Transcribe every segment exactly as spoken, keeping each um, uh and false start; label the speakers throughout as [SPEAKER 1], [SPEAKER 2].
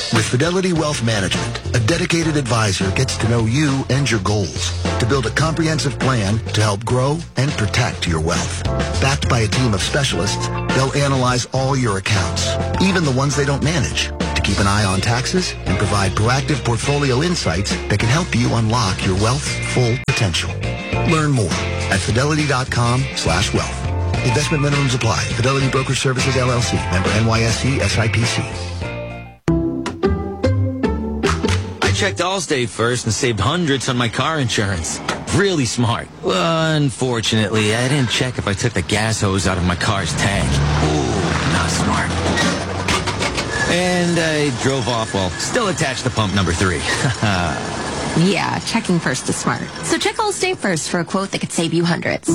[SPEAKER 1] With Fidelity Wealth Management, a dedicated advisor gets to know you and your goals to build a comprehensive plan to help grow and protect your wealth. Backed by a team of specialists, they'll analyze all your accounts, even the ones they don't manage, to keep an eye on taxes and provide proactive portfolio insights that can help you unlock your wealth's full potential. Learn more at fidelity.com slash wealth. Investment minimums apply. Fidelity Brokerage Services, L L C. Member N Y S E, S I P C.
[SPEAKER 2] I checked Allstate first and saved hundreds on my car insurance. Really smart. Well, unfortunately, I didn't check if I took the gas hose out of my car's tank. Ooh, not smart. And I drove off while still attached to pump number three.
[SPEAKER 3] Yeah, checking first is smart. So check Allstate first for a quote that could save you hundreds.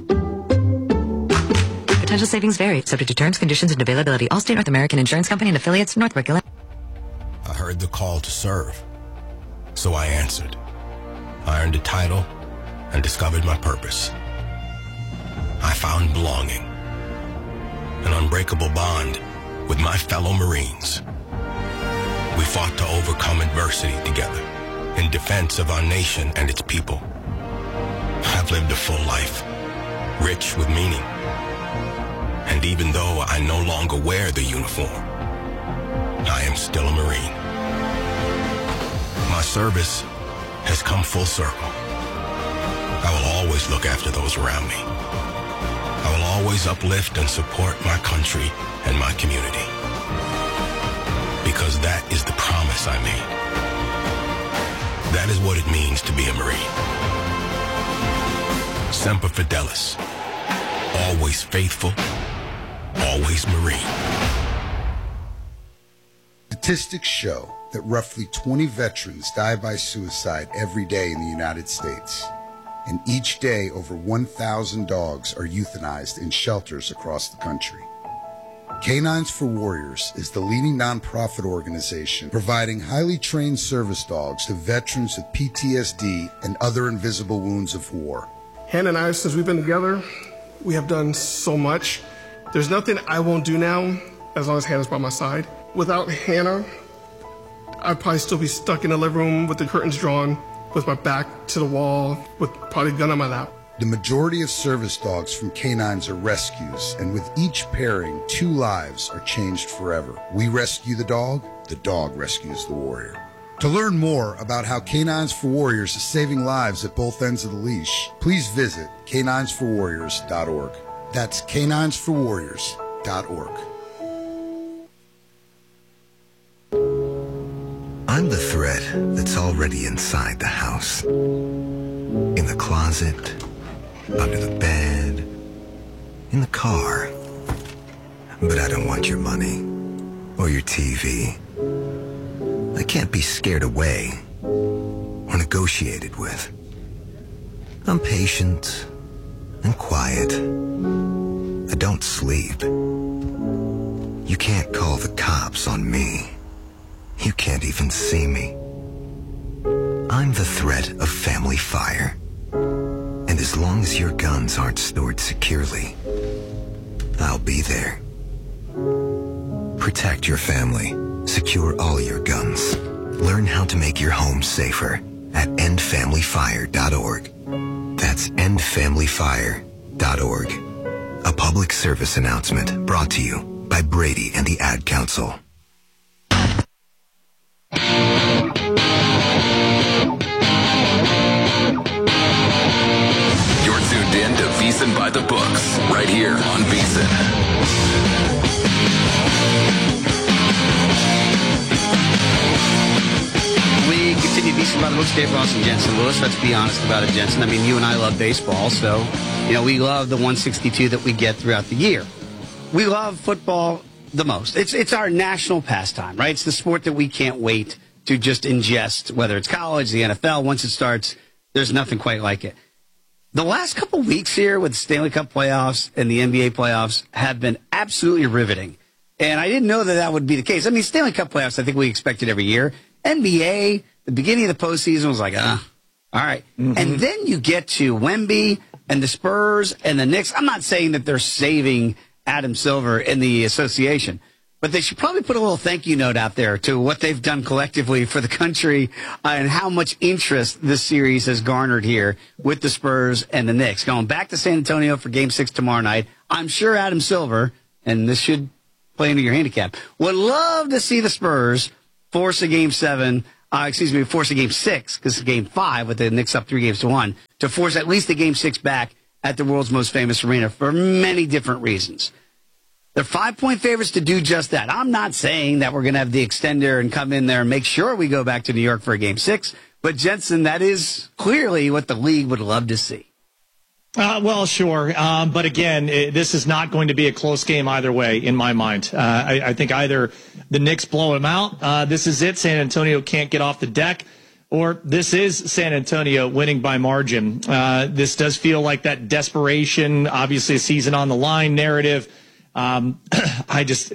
[SPEAKER 4] Potential savings vary, subject to terms, conditions, and availability. Allstate North American Insurance Company and affiliates, Northbrook, Illinois.
[SPEAKER 5] I heard the call to serve, so I answered. I earned a title and discovered my purpose. I found belonging, an unbreakable bond with my fellow Marines. We fought to overcome adversity together in defense of our nation and its people. I've lived a full life, rich with meaning. And even though I no longer wear the uniform, I am still a Marine. My service has come full circle. I will always look after those around me. I will always uplift and support my country and my community. Because that is the promise I made. That is what it means to be a Marine. Semper Fidelis. Always faithful. Always Marine.
[SPEAKER 6] Statistics show that roughly twenty veterans die by suicide every day in the United States. And each day, over one thousand dogs are euthanized in shelters across the country. Canines for Warriors is the leading nonprofit organization providing highly trained service dogs to veterans with P T S D and other invisible wounds of war.
[SPEAKER 7] Hannah and I, since we've been together, we have done so much. There's nothing I won't do now as long as Hannah's by my side. Without Hannah, I'd probably still be stuck in the living room with the curtains drawn, with my back to the wall, with probably a gun on my lap.
[SPEAKER 6] The majority of service dogs from Canines are rescues, and with each pairing, two lives are changed forever. We rescue the dog, the dog rescues the warrior. To learn more about how Canines for Warriors is saving lives at both ends of the leash, please visit canines for warriors dot org. That's canines for warriors dot org.
[SPEAKER 8] I'm the thread that's already inside the house. In the closet, under the bed, in the car. But I don't want your money or your T V. I can't be scared away or negotiated with. I'm patient and quiet. I don't sleep. You can't call the cops on me. You can't even see me. I'm the threat of family fire. And as long as your guns aren't stored securely, I'll be there. Protect your family. Secure all your guns. Learn how to make your home safer at end family fire dot org. That's end family fire dot org. A public service announcement brought to you by Brady and the Ad Council.
[SPEAKER 9] You're tuned in to VEASAN by the Books, right here on VEASAN.
[SPEAKER 10] We continue VEASAN by the Books. Dave Ross and Jensen Lewis. Let's be honest about it, Jensen. I mean, you and I love baseball, so, you know, we love the one sixty-two that we get throughout the year. We love football the most. It's it's our national pastime, right? It's the sport that we can't wait to just ingest, whether it's college, the N F L. Once it starts, there's nothing quite like it. The last couple weeks here with the Stanley Cup playoffs and the N B A playoffs have been absolutely riveting. And I didn't know that that would be the case. I mean, Stanley Cup playoffs, I think we expected every year. N B A, the beginning of the postseason was like, ah, all right. Mm-hmm. And then you get to Wemby and the Spurs and the Knicks. I'm not saying that they're saving Adam Silver in the association, But they should probably put a little thank you note out there to what they've done collectively for the country uh, and how much interest this series has garnered here with the Spurs and the Knicks. Going back to San Antonio for Game six tomorrow night, I'm sure Adam Silver, and this should play into your handicap, would love to see the Spurs force a Game seven, uh, excuse me, force a Game six, because it's Game five with the Knicks up three games to one, to force at least a Game six back at the world's most famous arena for many different reasons. They're five-point favorites to do just that. I'm not saying that we're going to have the extender and come in there and make sure we go back to New York for a Game six. But, Jensen, that is clearly what the league would love to see.
[SPEAKER 11] Uh, well, sure. Um, but, again, it, this is not going to be a close game either way, in my mind. Uh, I, I think either the Knicks blow them out, uh, this is it, San Antonio can't get off the deck, or this is San Antonio winning by margin. Uh, this does feel like that desperation, obviously a season on the line narrative. Um, I just,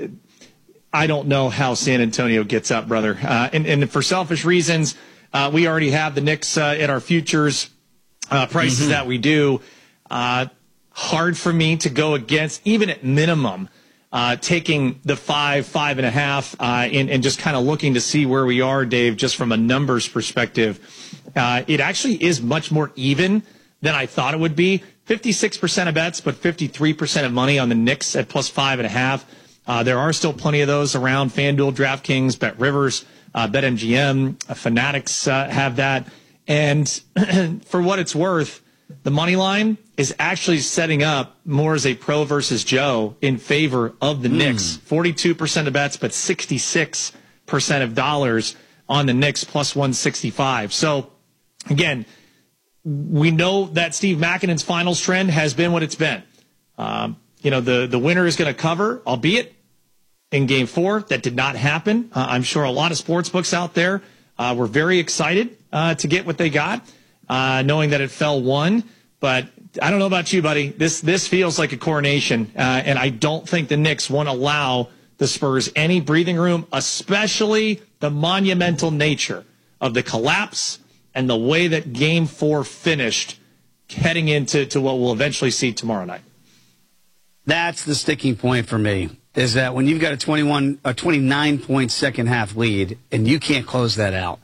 [SPEAKER 11] I don't know how San Antonio gets up, brother. Uh, and, and for selfish reasons, uh, we already have the Knicks uh, at our futures uh, prices mm-hmm. that we do. Uh, hard for me to go against, even at minimum, uh, taking the five, five and a half, uh, and, and just kind of looking to see where we are, Dave, just from a numbers perspective. Uh, it actually is much more even than I thought it would be. fifty-six percent of bets, but fifty-three percent of money on the Knicks at plus five and a half. Uh, there are still plenty of those around. FanDuel, DraftKings, BetRivers, uh, BetMGM, uh, Fanatics uh, have that. And for what it's worth, the money line is actually setting up more as a pro versus Joe in favor of the mm. Knicks. forty-two percent of bets, but sixty-six percent of dollars on the Knicks, plus one sixty-five. So, again, we know that Steve Makinen's finals trend has been what it's been. Um, you know, the, the winner is going to cover, albeit in Game four. That did not happen. Uh, I'm sure a lot of sports books out there uh, were very excited uh, to get what they got, uh, knowing that it fell one. But I don't know about you, buddy. This this feels like a coronation, uh, and I don't think the Knicks won't allow the Spurs any breathing room, especially the monumental nature of the collapse and the way that Game Four finished, heading into to what we'll eventually see tomorrow night.
[SPEAKER 10] That's the sticking point for me, is that when you've got a twenty-one, a twenty-nine point second half lead, and you can't close that out,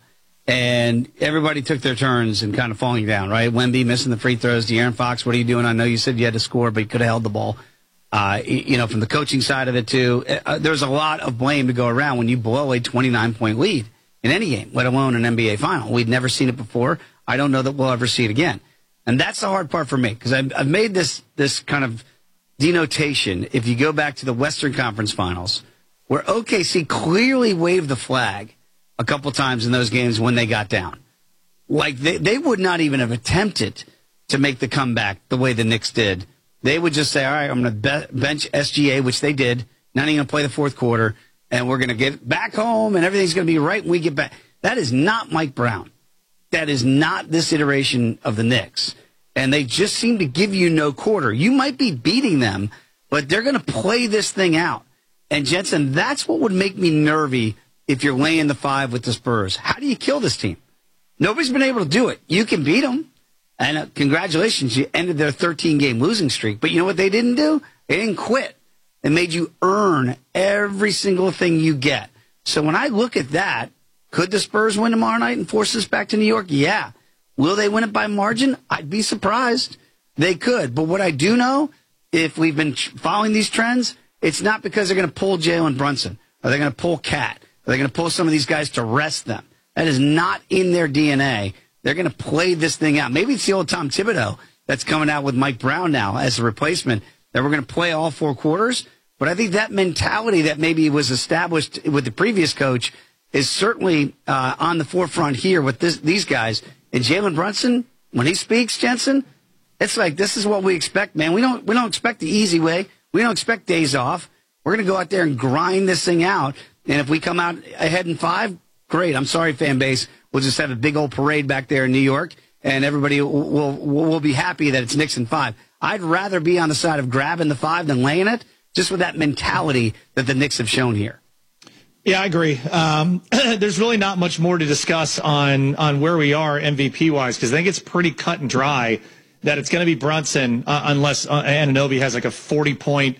[SPEAKER 10] and everybody took their turns and kind of falling down, right? Wemby missing the free throws. De'Aaron Fox, what are you doing? I know you said you had to score, but you could have held the ball. Uh, you know, from the coaching side of it too, uh, there's a lot of blame to go around when you blow a twenty-nine point lead in any game, let alone an N B A final. We'd never seen it before. I don't know that we'll ever see it again. And that's the hard part for me, because I've, I've made this this kind of denotation. If you go back to the Western Conference Finals, where O K C clearly waved the flag a couple times in those games when they got down. Like, they, they would not even have attempted to make the comeback the way the Knicks did. They would just say, all right, I'm going to be- bench S G A, which they did, not even going to play the fourth quarter, and we're going to get back home, and everything's going to be right when we get back. That is not Mike Brown. That is not this iteration of the Knicks. And they just seem to give you no quarter. You might be beating them, but they're going to play this thing out. And, Jensen, that's what would make me nervy if you're laying the five with the Spurs. How do you kill this team? Nobody's been able to do it. You can beat them. And uh, congratulations, you ended their thirteen-game losing streak. But you know what they didn't do? They didn't quit. They made you earn every single thing you get. So when I look at that, could the Spurs win tomorrow night and force us back to New York? Yeah. Will they win it by margin? I'd be surprised. They could. But what I do know, if we've been following these trends, it's not because they're going to pull Jalen Brunson. Or they're going to pull Cat. Or they're going to pull some of these guys to rest them. That is not in their D N A. They're going to play this thing out. Maybe it's the old Tom Thibodeau that's coming out with Mike Brown now as a replacement, that we're going to play all four quarters. But I think that mentality that maybe was established with the previous coach is certainly uh, on the forefront here with this, these guys. And Jalen Brunson, when he speaks, Jensen, it's like, this is what we expect, man. We don't we don't expect the easy way. We don't expect days off. We're going to go out there and grind this thing out. And if we come out ahead in five, great. I'm sorry, fan base. We'll just have a big old parade back there in New York, and everybody will will, will be happy that it's Knicks in five. I'd rather be on the side of grabbing the five than laying it, just with that mentality that the Knicks have shown here.
[SPEAKER 11] Yeah, I agree. Um, there's really not much more to discuss on on where we are M V P-wise, because I think it's pretty cut and dry that it's going to be Brunson uh, unless uh, Anunoby has like a forty-point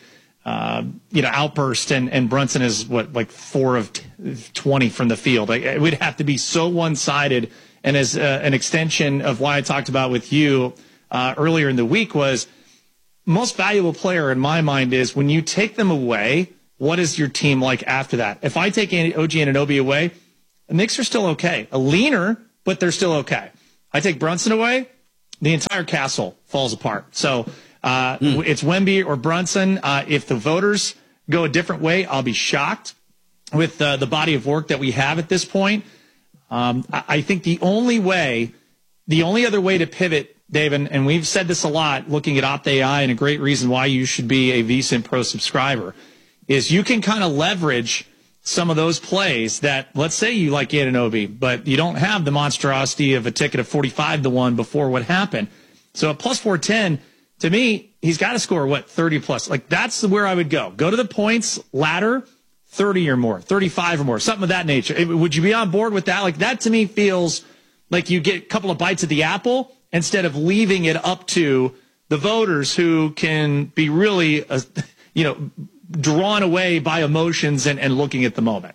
[SPEAKER 11] uh, you know, outburst, and, and Brunson is what, like four of twenty from the field. Like, it would have to be so one-sided. And as uh, an extension of why I talked about with you uh, earlier in the week was most valuable player in my mind is when you take them away, what is your team like after that? If I take O G Anunoby away, the Knicks are still okay. A leaner, but they're still okay. I take Brunson away, the entire castle falls apart. So uh, mm. it's Wemby or Brunson. Uh, if the voters go a different way, I'll be shocked with uh, the body of work that we have at this point. Um, I, I think the only way, the only other way to pivot, Dave, and, and we've said this a lot, looking at Opt A I, and a great reason why you should be a VSiN Pro subscriber, is you can kind of leverage some of those plays that, let's say you like Anunoby, but you don't have the monstrosity of a ticket of forty-five to one before what happened. So at plus four ten, to me, he's got to score, what, thirty plus. Like, that's where I would go. Go to the points ladder, thirty or more, thirty-five or more, something of that nature. It, would you be on board with that? Like, that to me feels like you get a couple of bites at the apple instead of leaving it up to the voters who can be really, uh, you know, drawn away by emotions and, and looking at the moment.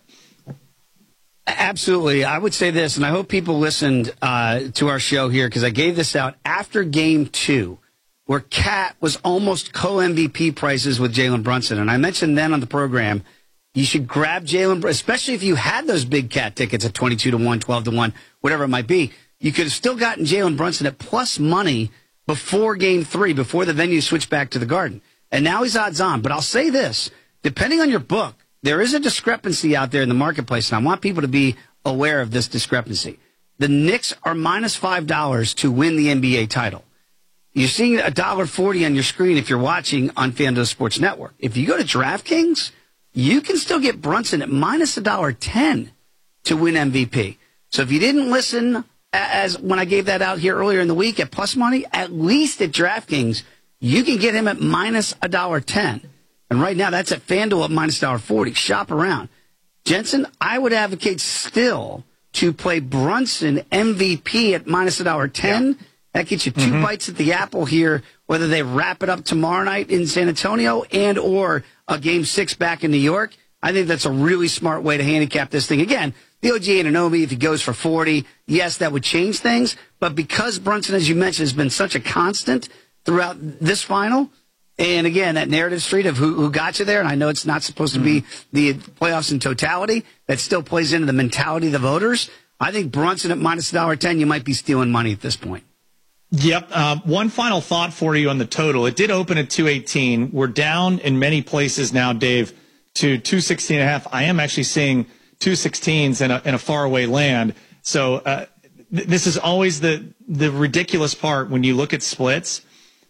[SPEAKER 10] Absolutely. I would say this, and I hope people listened uh, to our show here, because I gave this out after game two, where Cat was almost co-M V P prices with Jalen Brunson. And I mentioned then on the program, you should grab Jalen, especially if you had those big Cat tickets at twenty-two to one, twelve to one, whatever it might be. You could have still gotten Jalen Brunson at plus money before game three, before the venue switched back to the Garden. And now he's odds on. But I'll say this, depending on your book, there is a discrepancy out there in the marketplace, and I want people to be aware of this discrepancy. The Knicks are minus five dollars to win the N B A title. You're seeing one dollar forty on your screen if you're watching on FanDuel Sports Network. If you go to DraftKings, you can still get Brunson at minus one dollar ten to win M V P. So if you didn't listen as when I gave that out here earlier in the week at plus money, at least at DraftKings, you can get him at minus one dollar ten. And right now, that's at FanDuel at minus one dollar forty. Shop around. Jensen, I would advocate still to play Brunson M V P at minus one dollar ten. Yeah. That gets you two mm-hmm. bites at the apple here, whether they wrap it up tomorrow night in San Antonio and or a game six back in New York. I think that's a really smart way to handicap this thing. Again, the O G Anunoby, if he goes for forty, yes, that would change things. But because Brunson, as you mentioned, has been such a constant throughout this final, and again, that narrative street of who, who got you there, and I know it's not supposed to be the playoffs in totality, that still plays into the mentality of the voters. I think Brunson at minus one dollar ten, you might be stealing money at this point.
[SPEAKER 11] Yep. Uh, one final thought for you on the total. It did open at two eighteen. We're down in many places now, Dave, to two sixteen and a half. I am actually seeing two sixteens in a, in a faraway land. So uh, th- this is always the, the ridiculous part when you look at splits.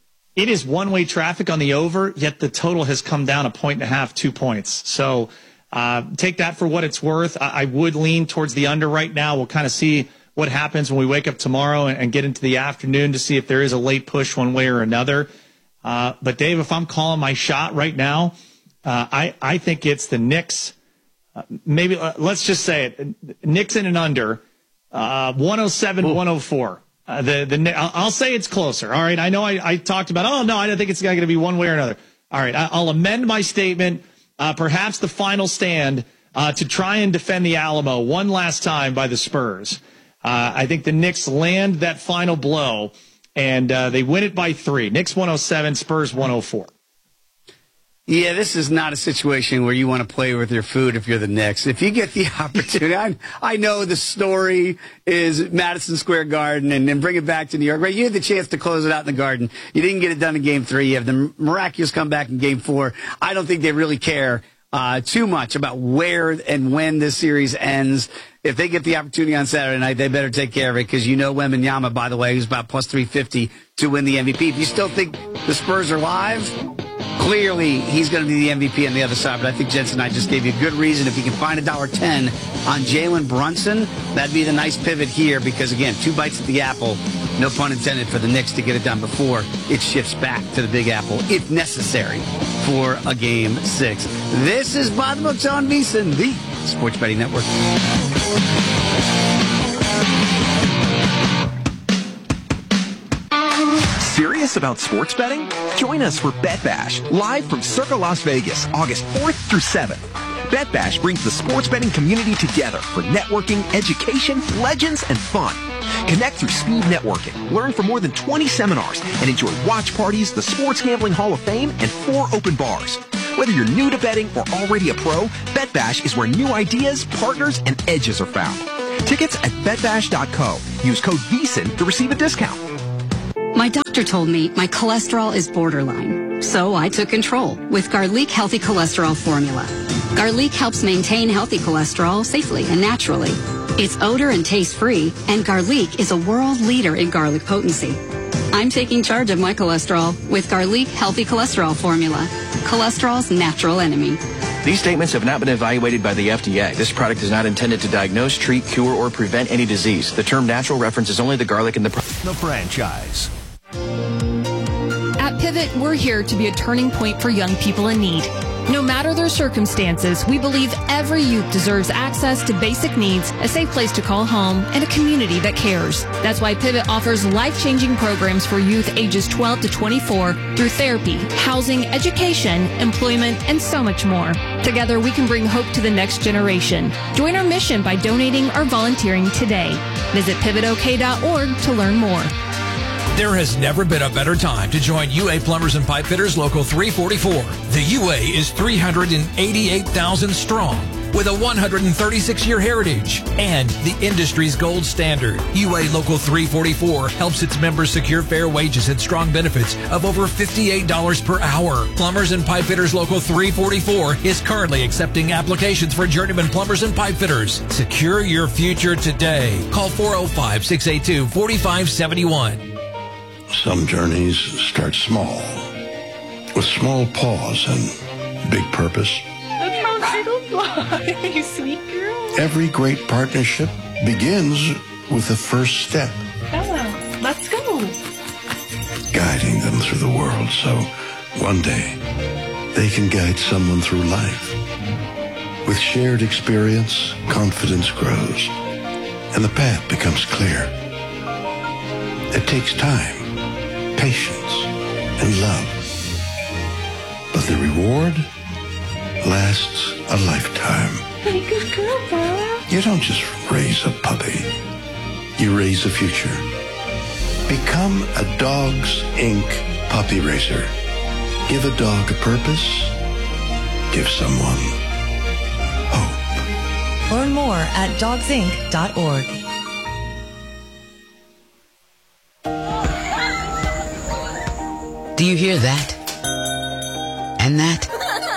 [SPEAKER 11] It is one-way traffic on the over, yet the total has come down a point and a half, two points. So uh, take that for what it's worth. I, I would lean towards the under right now. We'll kind of see what happens when we wake up tomorrow and, and get into the afternoon to see if there is a late push one way or another. Uh, but, Dave, if I'm calling my shot right now, uh, I, I think it's the Knicks. Uh, maybe uh, let's just say it. Knicks in and under, uh, one oh seven, one oh four. Uh, the the I'll say it's closer. All right. I know I, I talked about, oh, no, I don't think it's going to be one way or another. All right. I, I'll amend my statement. Uh, perhaps the final stand uh, to try and defend the Alamo one last time by the Spurs. Uh, I think the Knicks land that final blow, and uh, they win it by three. Knicks one oh seven, Spurs one oh four.
[SPEAKER 10] Yeah, this is not a situation where you want to play with your food if you're the Knicks. If you get the opportunity, I, I know the story is Madison Square Garden and then bring it back to New York. Right? You had the chance to close it out in the Garden. You didn't get it done in game three. You have the miraculous comeback in game four. I don't think they really care uh, too much about where and when this series ends. If they get the opportunity on Saturday night, they better take care of it because you know Wembanyama, by the way, who's about plus three fifty to win the M V P. If you still think the Spurs are live, clearly he's going to be the M V P on the other side. But I think Jensen and I just gave you a good reason. If you can find one dollar ten on Jalen Brunson, that'd be the nice pivot here because, again, two bites at the apple, no pun intended, for the Knicks to get it done before it shifts back to the Big Apple, if necessary, for a game six. This is By the Books on VSiN, the Sports Betting Network.
[SPEAKER 12] Serious about sports betting? Join us for Bet Bash, live from Circa Las Vegas, August fourth through seventh. Bet Bash brings the sports betting community together for networking, education, legends, and fun. Connect through speed networking, learn from more than twenty seminars, and enjoy watch parties, the Sports Gambling Hall of Fame, and four open bars. Whether you're new to betting or already a pro, Bet Bash is where new ideas, partners, and edges are found. Tickets at bet bash dot co. Use code V S I N to receive a discount.
[SPEAKER 13] My doctor told me my cholesterol is borderline, so I took control with Garlic Healthy Cholesterol Formula. Garlic helps maintain healthy cholesterol safely and naturally. It's odor and taste-free, and Garlic is a world leader in garlic potency. I'm taking charge of my cholesterol with Garlic Healthy Cholesterol Formula, cholesterol's natural enemy.
[SPEAKER 14] These statements have not been evaluated by the F D A. This product is not intended to diagnose, treat, cure, or prevent any disease. The term natural references only the garlic in the... Pro-
[SPEAKER 15] the franchise.
[SPEAKER 16] At Pivot, we're here to be a turning point for young people in need. No matter their circumstances, we believe every youth deserves access to basic needs, a safe place to call home, and a community that cares. That's why Pivot offers life-changing programs for youth ages twelve to twenty-four through therapy, housing, education, employment, and so much more. Together, we can bring hope to the next generation. Join our mission by donating or volunteering today. Visit pivot o k dot org to learn more.
[SPEAKER 17] There has never been a better time to join U A Plumbers and Pipe Fitters Local three forty-four. The U A is three hundred eighty-eight thousand strong with a one hundred thirty-six year heritage and the industry's gold standard. U A Local three forty-four helps its members secure fair wages and strong benefits of over fifty-eight dollars per hour. Plumbers and Pipe Fitters Local three forty-four is currently accepting applications for journeyman plumbers and pipe fitters. Secure your future today. Call four oh five, six eight two, four five seven one.
[SPEAKER 18] Some journeys start small, with small pause and big purpose.
[SPEAKER 19] That's how seagulls fly, you sweet girl.
[SPEAKER 18] Every great partnership begins with the first step.
[SPEAKER 19] Oh, let's go.
[SPEAKER 18] Guiding them through the world so one day they can guide someone through life. With shared experience, confidence grows, and the path becomes clear. It takes time, patience, and love. But the reward lasts a lifetime.
[SPEAKER 19] Hey, good girl, Bella.
[SPEAKER 18] You don't just raise a puppy. You raise a future. Become a Dogs Incorporated puppy raiser. Give a dog a purpose. Give someone hope.
[SPEAKER 20] Learn more at dogs inc dot org.
[SPEAKER 21] Do you hear that? And that?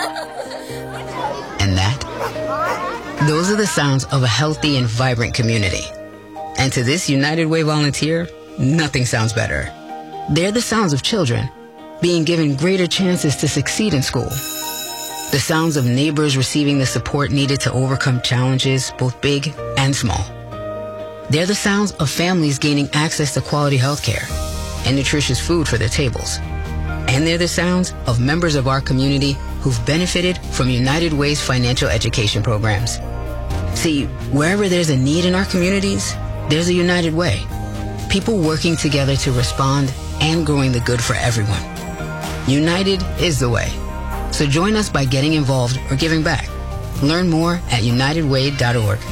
[SPEAKER 21] And that? Those are the sounds of a healthy and vibrant community. And to this United Way volunteer, nothing sounds better. They're the sounds of children being given greater chances to succeed in school. The sounds of neighbors receiving the support needed to overcome challenges, both big and small. They're the sounds of families gaining access to quality health care and nutritious food for their tables. And they're the sounds of members of our community who've benefited from United Way's financial education programs. See, wherever there's a need in our communities, there's a United Way. People working together to respond and growing the good for everyone. United is the way. So join us by getting involved or giving back. Learn more at united way dot org.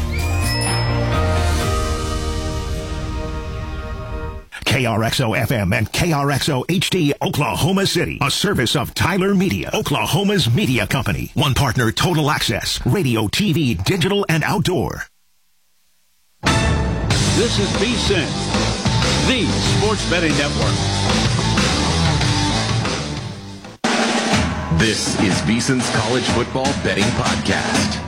[SPEAKER 15] K R X O F M and K R X O H D Oklahoma City, a service of Tyler Media, Oklahoma's media company. One partner, Total Access, radio, T V, digital, and outdoor.
[SPEAKER 22] This is V S I N, the Sports Betting Network.
[SPEAKER 9] This is V S I N's College Football Betting Podcast.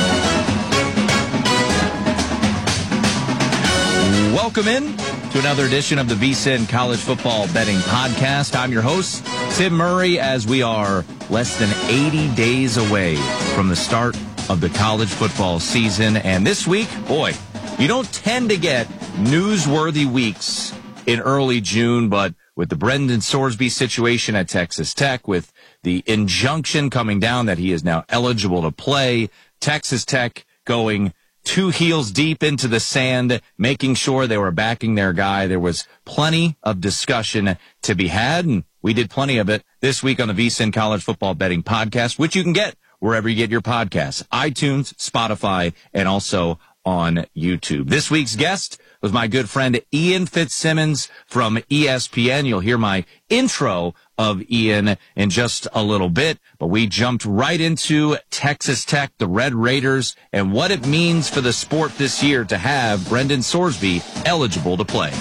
[SPEAKER 23] Welcome in to another edition of the V S I N College Football Betting Podcast. I'm your host, Tim Murray, as we are less than eighty days away from the start of the college football season. And this week, boy, you don't tend to get newsworthy weeks in early June, but with the Brendan Sorsby situation at Texas Tech, with the injunction coming down that he is now eligible to play, Texas Tech going two heels deep into the sand, making sure they were backing their guy. There was plenty of discussion to be had, and we did plenty of it this week on the VSiN College Football Betting Podcast, which you can get wherever you get your podcasts, iTunes, Spotify, and also on YouTube. This week's guest was my good friend Ian Fitzsimmons from E S P N. You'll hear my intro of Ian in just a little bit, but we jumped right into Texas Tech, the Red Raiders, and what it means for the sport this year to have Brendan Sorsby eligible to play.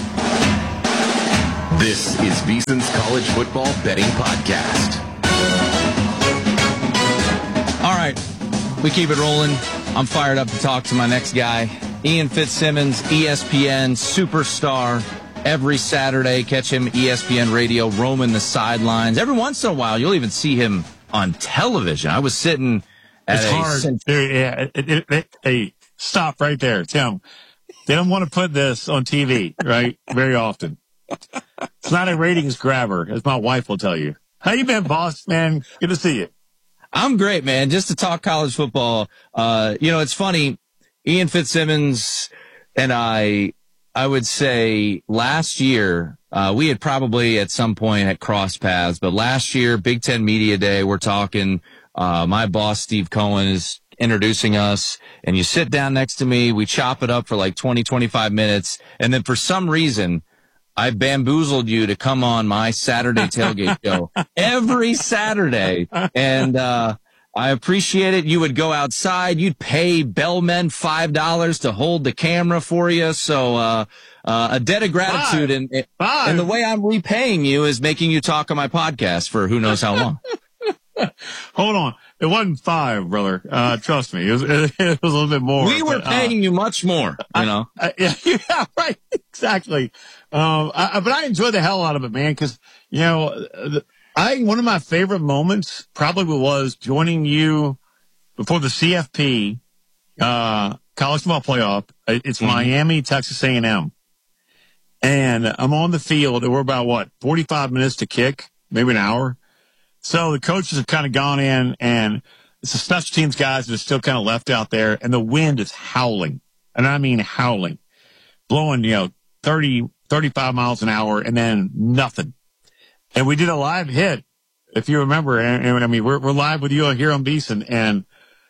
[SPEAKER 9] This is VSiN's College Football Betting Podcast.
[SPEAKER 23] All right, we keep it rolling. I'm fired up to talk to my next guy, Ian Fitzsimmons, E S P N superstar. Every Saturday, catch him E S P N radio, roaming the sidelines. Every once in a while, you'll even see him on television. I was sitting at
[SPEAKER 1] it's
[SPEAKER 23] a
[SPEAKER 1] hard.
[SPEAKER 23] cent-
[SPEAKER 1] Dude, yeah, it, it, it, hey, stop right there, Tim. They don't want to put this on T V, right? Very often. It's not a ratings grabber, as my wife will tell you. How you been, boss? Man, good to see you.
[SPEAKER 23] I'm great, man. Just to talk college football. Uh, you know, it's funny. Ian Fitzsimmons and I, I would say last year, uh, we had probably at some point had crossed paths, but last year, Big Ten Media Day, we're talking, uh, my boss, Steve Cohen, is introducing us, and you sit down next to me, we chop it up for like twenty, twenty-five minutes, and then for some reason, I bamboozled you to come on my Saturday tailgate show every Saturday. And, uh, I appreciate it. You would go outside. You'd pay bellmen five dollars to hold the camera for you. So, uh, uh, a debt of gratitude. And, and the way I'm repaying you is making you talk on my podcast for who knows how long.
[SPEAKER 1] Hold on. It wasn't five, brother. Uh, trust me. It was, it was a little bit more.
[SPEAKER 23] We were
[SPEAKER 1] but,
[SPEAKER 23] paying
[SPEAKER 1] uh,
[SPEAKER 23] you much more, you know?
[SPEAKER 1] I, I, yeah, yeah, right. Exactly. Um, I, but I enjoyed the hell out of it, man, because, you know, the, I, one of my favorite moments probably was joining you before the C F P, uh, college football playoff. It's mm-hmm. Miami, Texas A and M. And I'm on the field and we're about what, forty-five minutes to kick, maybe an hour. So the coaches have kind of gone in and it's the special teams guys that are still kind of left out there and the wind is howling. And I mean howling, blowing, you know, thirty, thirty-five miles an hour and then nothing. And we did a live hit, if you remember. And, and I mean, we're, we're live with you here on VSiN, and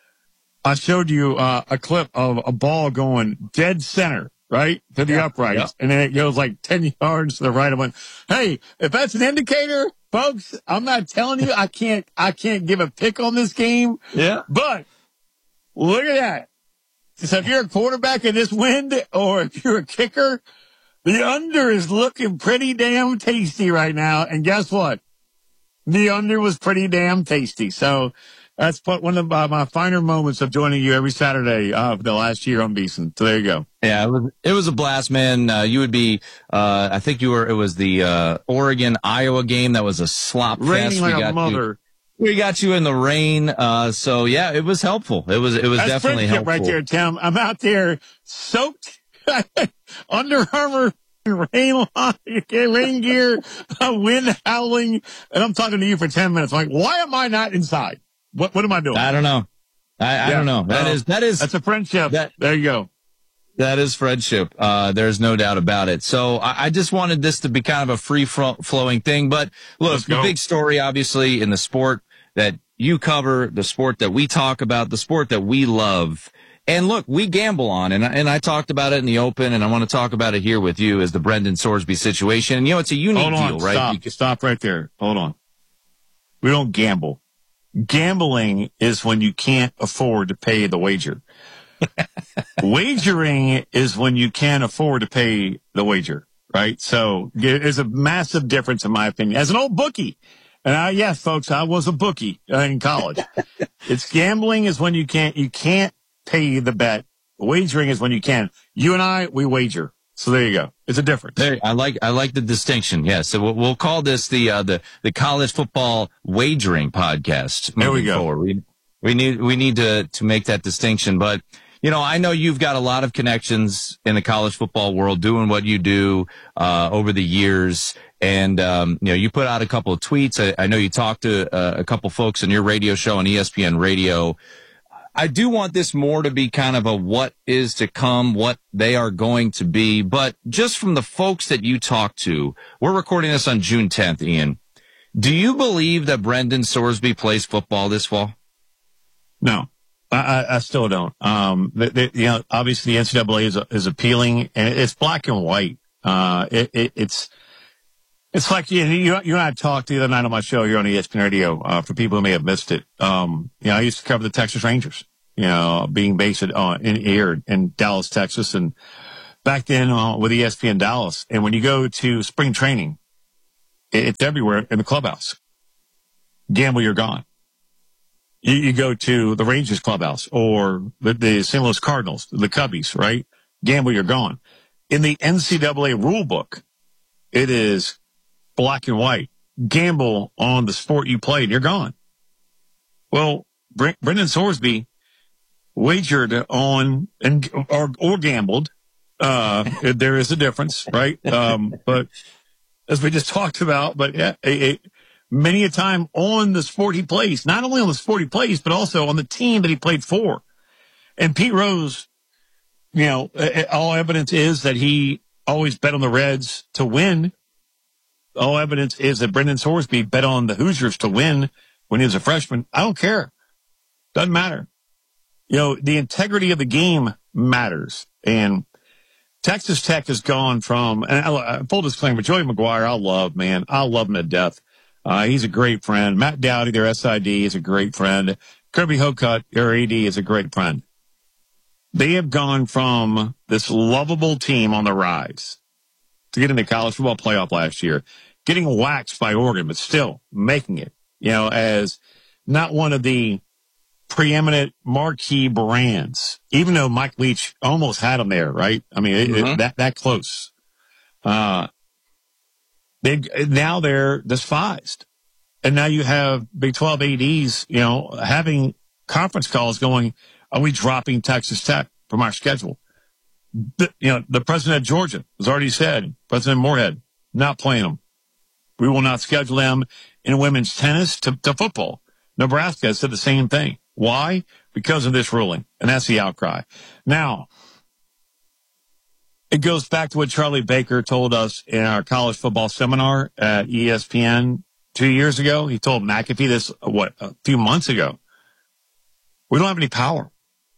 [SPEAKER 1] I showed you uh, a clip of a ball going dead center, right, to the yeah, uprights. Yeah. And then it goes like ten yards to the right. I went, hey, if that's an indicator, folks, I'm not telling you I can't, I can't give a pick on this game.
[SPEAKER 23] Yeah.
[SPEAKER 1] But look at that. So if you're a quarterback in this wind or if you're a kicker, the under is looking pretty damn tasty right now. And guess what? The under was pretty damn tasty. So that's one of uh, my finer moments of joining you every Saturday of uh, the last year on VSiN. So there you go.
[SPEAKER 23] Yeah, it was, it was a blast, man. Uh, you would be, uh, I think you were, it was the uh, Oregon-Iowa game that was a slop fest.
[SPEAKER 1] Raining like
[SPEAKER 23] we got
[SPEAKER 1] a mother.
[SPEAKER 23] You, we got you in the rain. Uh, so, yeah, it was helpful. It was, it was
[SPEAKER 1] that's
[SPEAKER 23] definitely helpful.
[SPEAKER 1] Right there, Tim. I'm out there soaked, Under Armour, rain, rain gear, wind howling, and I'm talking to you for ten minutes. I'm like, why am I not inside? What what am I doing?
[SPEAKER 23] I don't know. I, I yeah, don't know. That uh, is that is
[SPEAKER 1] that's a friendship. That, there you go.
[SPEAKER 23] That is friendship. Uh, there's no doubt about it. So I, I just wanted this to be kind of a free flowing thing. But look, the big story, obviously, in the sport that you cover, the sport that we talk about, the sport that we love. And look, we gamble on, and, and I talked about it in the open, and I want to talk about it here with you as the Brendan Sorsby situation. And, you know, it's a unique
[SPEAKER 1] Hold on,
[SPEAKER 23] deal, right?
[SPEAKER 1] Stop,
[SPEAKER 23] you,
[SPEAKER 1] stop right there. Hold on. We don't gamble. Gambling is when you can't afford to pay the wager. Wagering is when you can't afford to pay the wager, right? So there's a massive difference, in my opinion. As an old bookie, and I, yes, folks, I was a bookie in college. It's gambling is when you can't, you can't pay the bet. Wagering is when you can. You and I, we wager. So there you go. It's a difference.
[SPEAKER 23] There, I like I like the distinction. Yes. Yeah, so we'll, we'll call this the uh, the the college football wagering podcast.
[SPEAKER 1] There we go.
[SPEAKER 23] Forward. We we need we need to to make that distinction. But you know, I know you've got a lot of connections in the college football world, doing what you do uh, over the years. And um, you know, you put out a couple of tweets. I, I know you talked to uh, a couple folks on your radio show on E S P N Radio. I do want this more to be kind of a what is to come, what they are going to be. But just from the folks that you talk to, we're recording this on June tenth, Ian. Do you believe that Brendan Sorsby plays football this fall?
[SPEAKER 1] No, I, I still don't. Um, they, they, you know, obviously the N C double A is, is appealing, and it's black and white. Uh, it, it, it's, it's like, you, you, you and I talked the other night on my show here on E S P N Radio, uh, for people who may have missed it. Um, you know, I used to cover the Texas Rangers, you know, being based at, uh, in here in Dallas, Texas. And back then, uh, with E S P N Dallas. And when you go to spring training, it, it's everywhere in the clubhouse. Gamble, you're gone. You, you go to the Rangers clubhouse or the, the Saint Louis Cardinals, the Cubbies, right? Gamble, you're gone. In the N C double A rule book, it is black and white. Gamble on the sport you played, you're gone. Well, Bre- Brendan Sorsby wagered on and or, or gambled. Uh, there is a difference, right? Um, but as we just talked about, but yeah, a, a, many a time on the sport he plays, not only on the sport he plays, but also on the team that he played for. And Pete Rose, you know, all evidence is that he always bet on the Reds to win. All evidence is that Brendan Sorsby bet on the Hoosiers to win when he was a freshman. I don't care. Doesn't matter. You know, the integrity of the game matters. And Texas Tech has gone from, and I, full disclaimer, Joey McGuire, I love, man. I love him to death. Uh, he's a great friend. Matt Dowdy, their S I D, is a great friend. Kirby Hocutt, their A D, is a great friend. They have gone from this lovable team on the rise to get in the college football playoff last year, getting waxed by Oregon, but still making it, you know, as not one of the preeminent marquee brands, even though Mike Leach almost had them there, right? I mean, mm-hmm. it, it, that, that close. Uh, they now they're despised. And now you have Big twelve A Ds, you know, having conference calls going, are we dropping Texas Tech from our schedule? The, you know, the president of Georgia has already said, President Moorhead, not playing them. We will not schedule them in women's tennis to, to football. Nebraska has said the same thing. Why? Because of this ruling. And that's the outcry. Now, it goes back to what Charlie Baker told us in our college football seminar at E S P N two years ago. He told McAfee this, what, a few months ago. We don't have any power.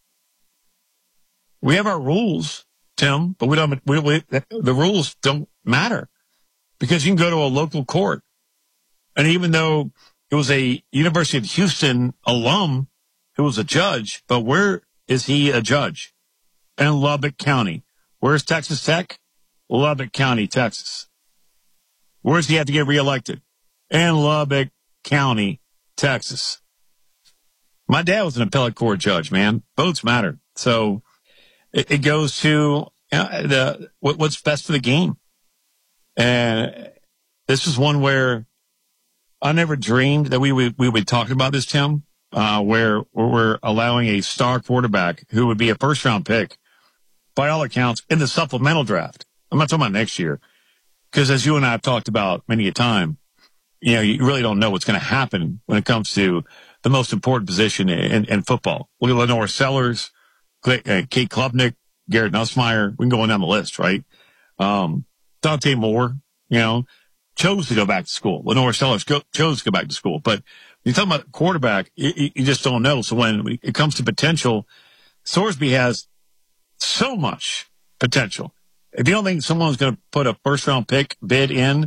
[SPEAKER 1] We have our rules, Tim, but we don't, we, we, the rules don't matter because you can go to a local court. And even though it was a University of Houston alum who was a judge, but where is he a judge? In Lubbock County. Where's Texas Tech? Lubbock County, Texas. Where does he have to get reelected? In Lubbock County, Texas. My dad was an appellate court judge, man. Votes matter. So it, it goes to you know, the what, what's best for the game. And this is one where I never dreamed that we would we would talk about this, Tim, uh, where, where we're allowing a star quarterback who would be a first round pick, by all accounts, in the supplemental draft. I'm not talking about next year, because as you and I have talked about many a time, you know, you really don't know what's going to happen when it comes to the most important position in, in football. Look at Lenore Sellers, Kate Klubnik, Garrett Nussmeier. We can go on down the list, right? Um, Dante Moore, you know, chose to go back to school. Lenore Sellers go, chose to go back to school. But when you talk about quarterback, you, you just don't know. So when it comes to potential, Sorsby has so much potential. If you don't think someone's going to put a first round pick bid in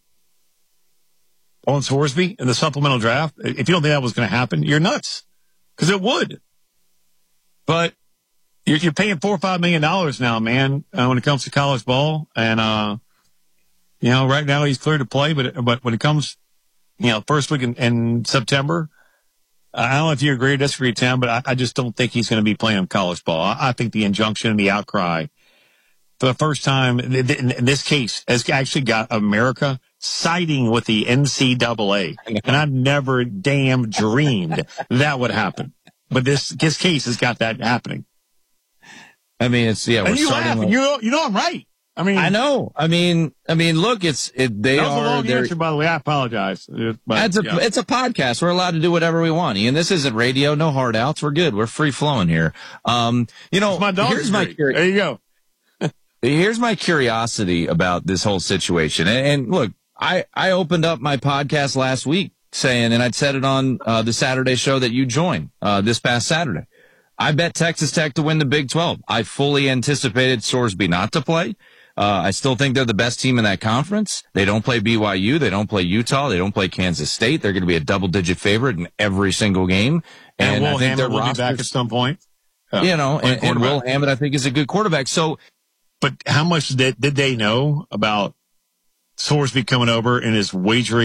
[SPEAKER 1] on Sorsby in the supplemental draft, if you don't think that was going to happen, you're nuts. Because it would. But you're, you're paying four or five million dollars now, man, uh, when it comes to college ball. And, uh, you know, right now he's clear to play, but, but when it comes, you know, first week in, in September, I don't know if you agree or disagree, Tim, but I, I just don't think he's going to be playing college ball. I, I think the injunction and the outcry for the first time in, in, in this case has actually got America siding with the N C double A. And I never damn dreamed that would happen. But this, this case has got that happening.
[SPEAKER 23] I mean, it's, yeah, we're
[SPEAKER 1] and you
[SPEAKER 23] starting
[SPEAKER 1] laugh,
[SPEAKER 23] with,
[SPEAKER 1] and you know, you know I'm right. I mean,
[SPEAKER 23] I know. I mean, I mean, look, it's it. They
[SPEAKER 1] that was
[SPEAKER 23] are.
[SPEAKER 1] a long
[SPEAKER 23] they're-
[SPEAKER 1] answer, by the way. I apologize. But,
[SPEAKER 23] It's a
[SPEAKER 1] yeah.
[SPEAKER 23] it's a podcast. We're allowed to do whatever we want. Ian, this isn't radio. No hard outs. We're good. We're free flowing here. Um, you know,
[SPEAKER 1] my dog's
[SPEAKER 23] here's my
[SPEAKER 1] great.
[SPEAKER 23] curi-
[SPEAKER 1] There you go.
[SPEAKER 23] here's my curiosity about this whole situation. And, and look, I I opened up my podcast last week saying, and I'd said it on uh, the Saturday show that you joined uh, this past Saturday. I bet Texas Tech to win the Big twelve. I fully anticipated Sorsby not to play. Uh, I still think they're the best team in that conference. They don't play B Y U. They don't play Utah. They don't play Kansas State. They're going to be a double-digit favorite in every single game.
[SPEAKER 1] And,
[SPEAKER 23] And, I
[SPEAKER 1] Will
[SPEAKER 23] think
[SPEAKER 1] Hammond
[SPEAKER 23] their
[SPEAKER 1] will be back
[SPEAKER 23] rosters-
[SPEAKER 1] at some point. Uh,
[SPEAKER 23] you know,
[SPEAKER 1] playing
[SPEAKER 23] and, and
[SPEAKER 1] quarterback.
[SPEAKER 23] Will Hammond, I think, is a good quarterback. So,
[SPEAKER 1] But how much did, did they know about Sorsby coming over and his wagering